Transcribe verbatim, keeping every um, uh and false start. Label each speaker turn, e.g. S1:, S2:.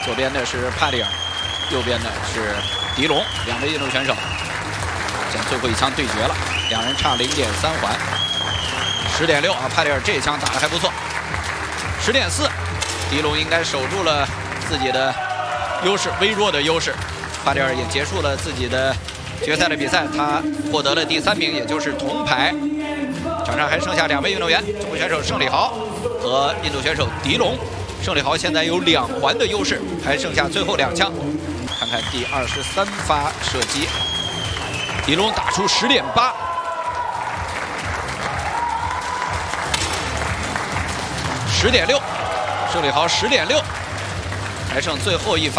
S1: 左边的是帕里尔，右边的是迪龙，两位印度选手现在最后一枪对决了，两人差零点三环，十点六啊，帕里尔这一枪打得还不错，十点四，迪龙应该守住了自己的优势，微弱的优势。帕里尔也结束了自己的决赛的比赛，他获得了第三名，也就是铜牌。场上还剩下两位运动员，中国选手胜利豪和印度选手迪龙。胜利豪现在有两环的优势，还剩下最后两枪。看看第二十三发射击，迪龙打出十点八，十点六，胜利豪十点六，还剩最后一发。